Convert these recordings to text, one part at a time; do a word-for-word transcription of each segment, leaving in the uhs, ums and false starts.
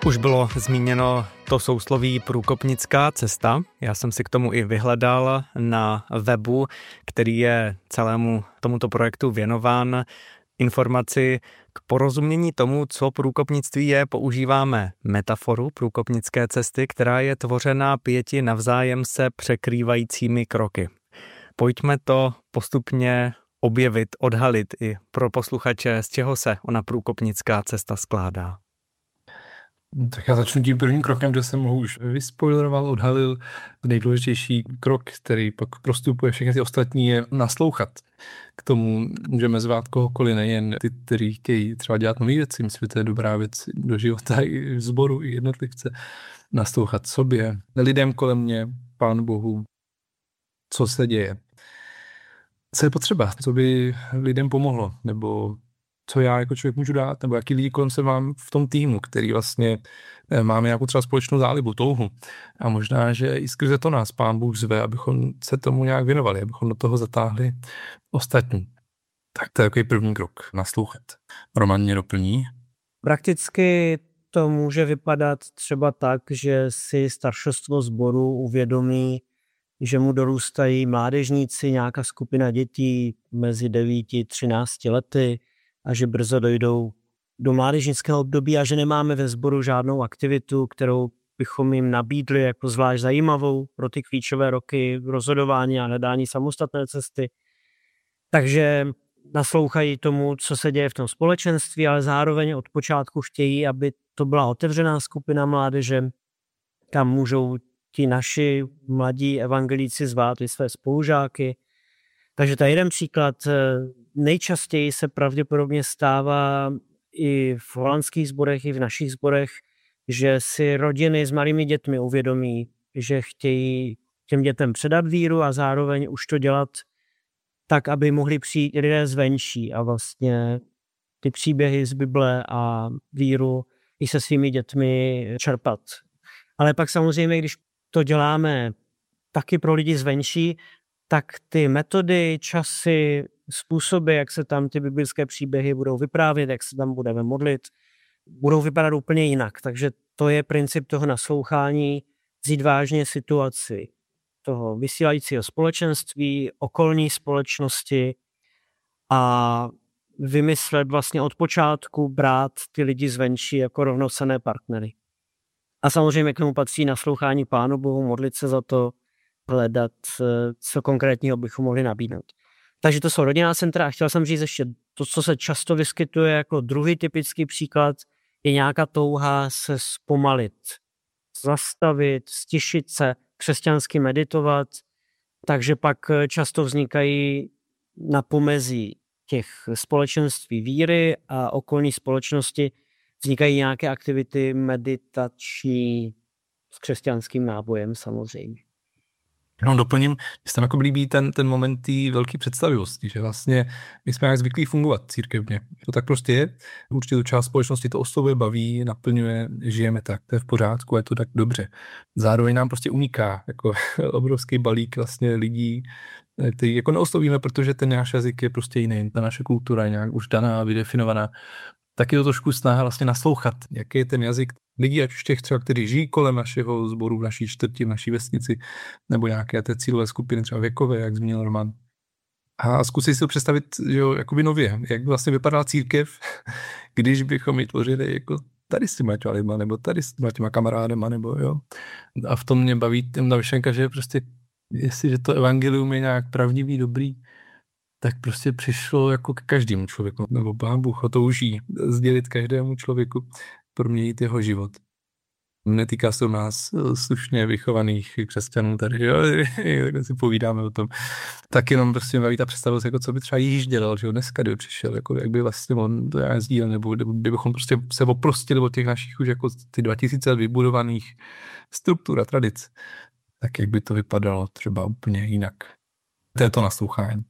Už bylo zmíněno to sousloví průkopnická cesta. Já jsem si k tomu i vyhledal na webu, který je celému tomuto projektu věnován. Informaci k porozumění tomu, co průkopnictví je, používáme metaforu průkopnické cesty, která je tvořena pěti navzájem se překrývajícími kroky. Pojďme to postupně objevit, odhalit i pro posluchače, z čeho se ona průkopnická cesta skládá. Tak já začnu tím prvním krokem, kde jsem ho už vyspoileroval, odhalil. Nejdůležitější krok, který pak prostupuje všechny ty ostatní, je naslouchat. K tomu můžeme zvát kohokoliv, nejen ty, kteří chtějí třeba dělat nové věci. Myslím, že to je dobrá věc do života i sboru, i jednotlivce. Naslouchat sobě, lidem kolem mě, Pánu Bohu, co se děje. Co je potřeba, co by lidem pomohlo, nebo co já jako člověk můžu dát, nebo jaký lidi kolem se mám v tom týmu, který vlastně máme nějakou třeba společnou zálibu, touhu. A možná, že i skrze to nás Pán Bůh zve, abychom se tomu nějak věnovali, abychom do toho zatáhli ostatní. Tak to je takový první krok, naslouchat. Roman mě doplní. Prakticky to může vypadat třeba tak, že si staršostvo sboru uvědomí, že mu dorůstají mládežníci, nějaká skupina dětí mezi devíti a třinácti lety, a že brzo dojdou do mládežnického období a že nemáme ve sboru žádnou aktivitu, kterou bychom jim nabídli jako zvlášť zajímavou pro ty klíčové roky rozhodování a hledání samostatné cesty. Takže naslouchají tomu, co se děje v tom společenství, ale zároveň od počátku chtějí, aby to byla otevřená skupina mládeže, kam můžou ti naši mladí evangelíci zvát i své spolužáky. Takže to je jeden příklad. Nejčastěji se pravděpodobně stává i v holandských sborech, i v našich sborech, že si rodiny s malými dětmi uvědomí, že chtějí těm dětem předat víru a zároveň už to dělat tak, aby mohli přijít lidé zvenčí a vlastně ty příběhy z Bible a víru i se svými dětmi čerpat. Ale pak samozřejmě, když to děláme taky pro lidi zvenčí, tak ty metody, časy, způsoby, jak se tam ty biblické příběhy budou vyprávět, jak se tam budeme modlit, budou vypadat úplně jinak. Takže to je princip toho naslouchání, vzít vážně situaci toho vysílajícího společenství, okolní společnosti a vymyslet vlastně od počátku brát ty lidi zvenčí jako rovnocenné partnery. A samozřejmě k tomu patří naslouchání Pánu Bohu, modlit se za to, hledat, co konkrétního bychom mohli nabídnout. Takže to jsou rodinná centra a chtěl jsem říct ještě to, co se často vyskytuje jako druhý typický příklad, je nějaká touha se zpomalit, zastavit, stišit se, křesťansky meditovat, takže pak často vznikají na pomezí těch společenství víry a okolní společnosti vznikají nějaké aktivity meditační s křesťanským nábojem samozřejmě. No doplním, že se tam jako líbí ten, ten moment té velké představivosti, že vlastně my jsme jak zvyklí fungovat církevně. To tak prostě je. Určitou část společnosti to oslovuje, baví, naplňuje, žijeme tak, to je v pořádku, je to tak dobře. Zároveň nám prostě uniká jako obrovský balík vlastně lidí, který jako neoslovíme, protože ten náš jazyk je prostě jiný, ta naše kultura je nějak už daná, vydefinovaná. Tak je to trošku snaha vlastně naslouchat, jaký je ten jazyk lidí, ať už těch třeba, kteří žijí kolem našeho sboru, v naší čtvrti, v naší vesnici, nebo nějaké té cílové skupiny, třeba věkové, jak zmínil Roman. A zkusit si to představit, jo, jakoby nově, jak by vlastně vypadala církev, když bychom ji tvořili jako tady s těma lidma, nebo tady s těma kamarádema, nebo jo. A v tom mě baví ta myšlenka, že prostě, jestliže to evangelium je nějak pravdivý, dobrý, tak prostě přišlo jako k každému člověku, nebo Pán Bůh ho touží sdělit každému člověku, proměnit jeho život. Netýká se nás slušně vychovaných křesťanů tady, jo, tak si povídáme o tom. Tak jenom prostě baví ta představost, jako co by třeba Ježíš dělal, že jo, dneska, kdyby přišel, jako jak by vlastně on to já sdílel, nebo kdybychom prostě se oprostili od těch našich už jako ty dva tisíce let vybudovaných struktur a tradic, tak jak by to vypadalo třeba úplně jinak. To je to naslouchání.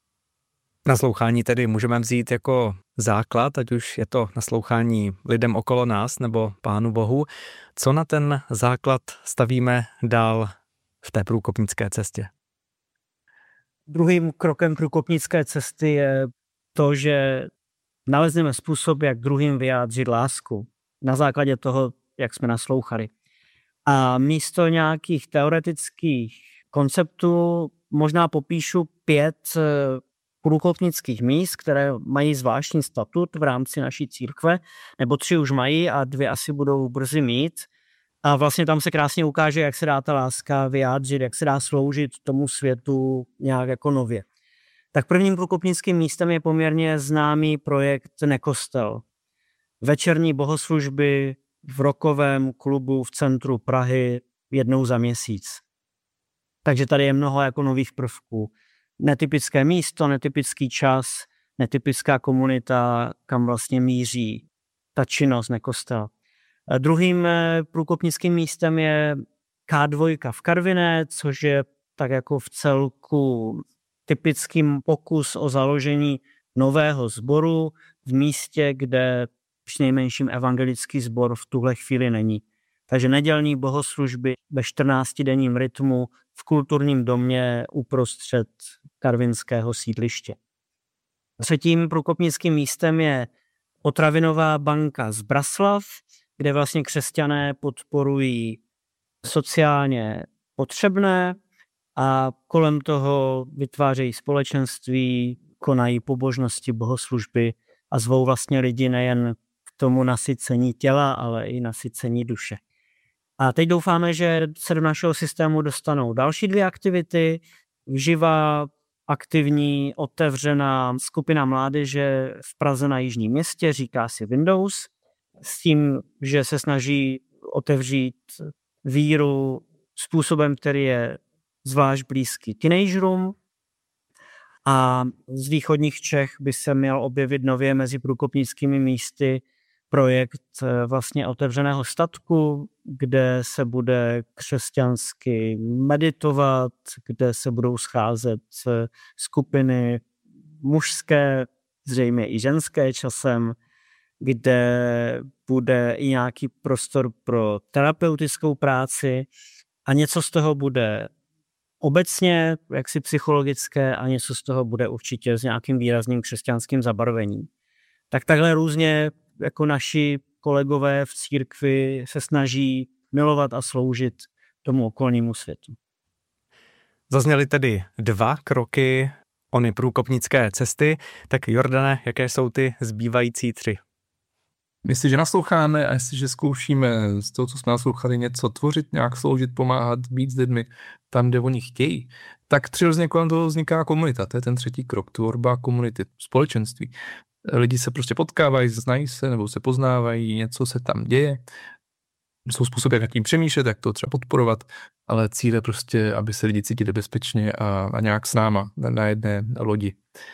Naslouchání tedy můžeme vzít jako základ, ať už je to naslouchání lidem okolo nás nebo Pánu Bohu. Co na ten základ stavíme dál v té průkopnické cestě? Druhým krokem průkopnické cesty je to, že nalezneme způsob, jak druhým vyjádřit lásku. Na základě toho, jak jsme naslouchali. A místo nějakých teoretických konceptů možná popíšu pět průkopnických míst, které mají zvláštní statut v rámci naší církve, nebo tři už mají a dvě asi budou brzy mít. A vlastně tam se krásně ukáže, jak se dá ta láska vyjádřit, jak se dá sloužit tomu světu nějak jako nově. Tak prvním průkopnickým místem je poměrně známý projekt Nekostel. Večerní bohoslužby v rockovém klubu v centru Prahy jednou za měsíc. Takže tady je mnoho jako nových prvků. Netypické místo, netypický čas, netypická komunita, kam vlastně míří ta činnost Nekostel. Druhým průkopnickým místem je ká dva v Karviné, což je tak jako v celku typický pokus o založení nového sboru v místě, kde přinejmenším evangelický sbor v tuhle chvíli není. Takže nedělní bohoslužby ve čtrnáctidenním rytmu v kulturním domě uprostřed karvinského sídliště. Třetím průkopnickým místem je potravinová banka z Braslav, kde vlastně křesťané podporují sociálně potřebné a kolem toho vytvářejí společenství, konají pobožnosti, bohoslužby a zvou vlastně lidi nejen k tomu nasycení těla, ale i nasycení duše. A teď doufáme, že se do našeho systému dostanou další dvě aktivity. Živá, aktivní, otevřená skupina mládeže v Praze na Jižním Městě, říká si Windows, s tím, že se snaží otevřít víru způsobem, který je zvlášť blízký teenagerům. A z východních Čech by se měl objevit nově mezi průkopnickými místy projekt vlastně otevřeného statku, kde se bude křesťansky meditovat, kde se budou scházet skupiny mužské, zřejmě i ženské časem, kde bude i nějaký prostor pro terapeutickou práci a něco z toho bude obecně jaksi psychologické a něco z toho bude určitě s nějakým výrazným křesťanským zabarvením. Tak takhle různě jako naši kolegové v církvi se snaží milovat a sloužit tomu okolnímu světu. Zazněly tedy dva kroky ony průkopnické cesty, tak Jordane, jaké jsou ty zbývající tři? Jestliže nasloucháme a jestliže zkoušíme z toho, co jsme naslouchali, něco tvořit, nějak sloužit, pomáhat, být s lidmi tam, kde oni chtějí, tak přirozeně kolem toho vzniká komunita. To je ten třetí krok, tvorba komunity, společenství. Lidi se prostě potkávají, znají se nebo se poznávají, něco se tam děje. Jsou způsoby, jak tím přemýšlet, jak to třeba podporovat, ale cíl je prostě, aby se lidi cítili bezpečně a, a nějak s náma na jedné lodi.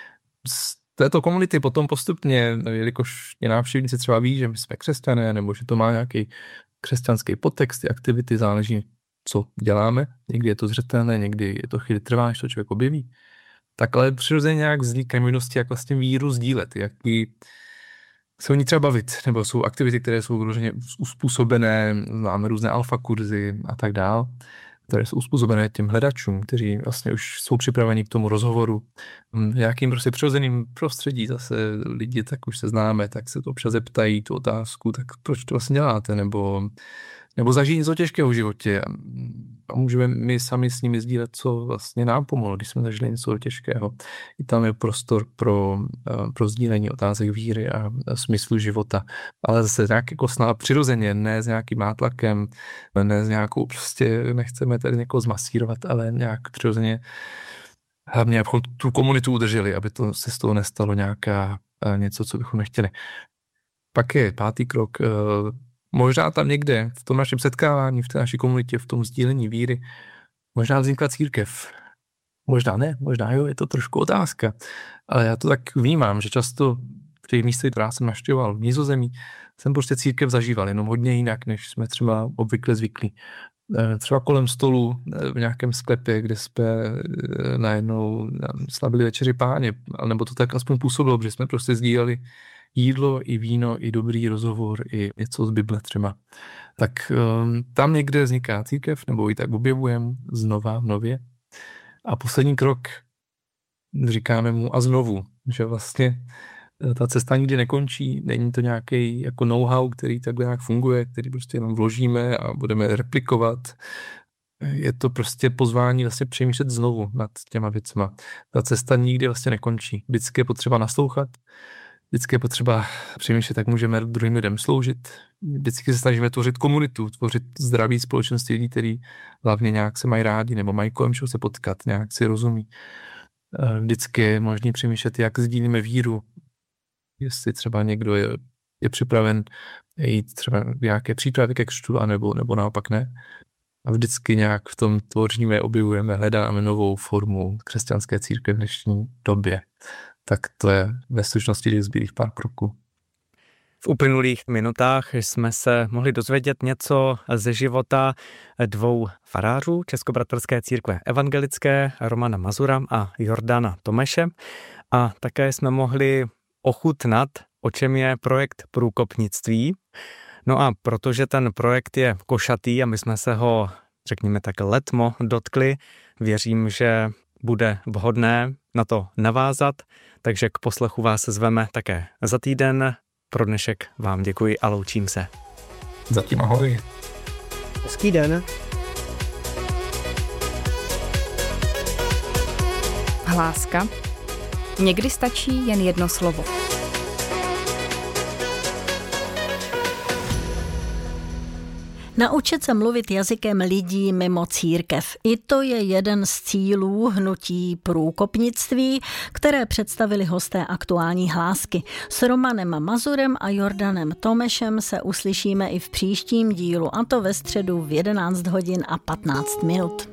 Z této komunity potom postupně, jelikož je návštěvníci třeba ví, že my jsme křesťané, nebo že to má nějaký křesťanský podtext, ty aktivity, záleží, co děláme. Někdy je to zřetelné, někdy je to chvíli trvá, než to člověk objeví. Tak ale přirozeně nějak vznikají možnosti, jak vlastně víru sdílet, jak se o ní třeba bavit, nebo jsou aktivity, které jsou vyloženě uspůsobené, máme různé alfa kurzy a tak dál, které jsou uspůsobené těm hledačům, kteří vlastně už jsou připraveni k tomu rozhovoru. V nějakým prostě přirozeným prostředí zase lidi, tak už se známe, tak se to občas zeptají tu otázku, tak proč to vlastně děláte, nebo nebo zažijí něco těžkého v životě a můžeme my sami s nimi sdílet, co vlastně nám pomohlo, když jsme zažili něco těžkého. I tam je prostor pro, pro sdílení otázek víry a smyslu života. Ale zase nějak jako snad přirozeně, ne s nějakým nátlakem, ne s nějakou prostě, nechceme tady někoho zmasírovat, ale nějak přirozeně hlavně abychom tu komunitu udrželi, aby to se z toho nestalo nějaká něco, co bychom nechtěli. Pak je pátý krok, možná tam někde v tom našem setkávání, v té naší komunitě, v tom sdílení víry, možná vznikla církev. Možná ne, možná jo, je to trošku otázka. Ale já to tak vnímám, že často v těch místech, která jsem navštěvoval v Nizozemí, jsem prostě církev zažíval, jenom hodně jinak, než jsme třeba obvykle zvyklí. Třeba kolem stolu v nějakém sklepě, kde jsme najednou slavili večeři Páně, nebo to tak aspoň působilo, protože jsme prostě sdíleli jídlo, i víno, i dobrý rozhovor, i něco z Bible třeba. Tak um, tam někde vzniká církev, nebo ji tak objevujeme znova, nově. A poslední krok, říkáme mu a znovu, že vlastně Ta cesta nikdy nekončí, není to nějaký jako know-how, který takhle nějak funguje, který prostě jenom vložíme a budeme replikovat. Je to prostě pozvání vlastně přemýšlet znovu nad těma věcma. Ta cesta nikdy vlastně nekončí. Vždycky je potřeba naslouchat, vždycky je potřeba přemýšlet, jak můžeme druhým lidem sloužit. Vždycky se snažíme tvořit komunitu, tvořit zdraví společnosti lidí, kteří hlavně nějak se mají rádi nebo mají kolem čeho se potkat, nějak si rozumí. Vždycky je možné přemýšlet, jak sdílíme víru. Jestli třeba někdo je, je připraven jít třeba nějaké přípravy ke křtu, anebo, nebo naopak ne. A vždycky nějak v tom tvoříme, objevujeme, hledáme novou formu křesťanské církve v dnešní době. Tak to je ve stručnosti těch zbylých pár kroků. V uplynulých minutách jsme se mohli dozvědět něco ze života dvou farářů Českobratrské církve evangelické, Romana Mazura a Jordana Tomeše. A také jsme mohli ochutnat, o čem je projekt průkopnictví. No a protože ten projekt je košatý a my jsme se ho, řekněme tak, letmo dotkli, věřím, že bude vhodné na to navázat, takže k poslechu vás zveme také za týden. Pro dnešek vám děkuji a loučím se. Zatím ahoj. Hezký den. Hláska. Někdy stačí jen jedno slovo. Naučit se mluvit jazykem lidí mimo církev. I to je jeden z cílů hnutí průkopnictví, které představili hosté aktuální hlásky. S Romanem Mazurem a Jordanem Tomešem se uslyšíme i v příštím dílu, a to ve středu v jedenáct hodin a patnáct minut.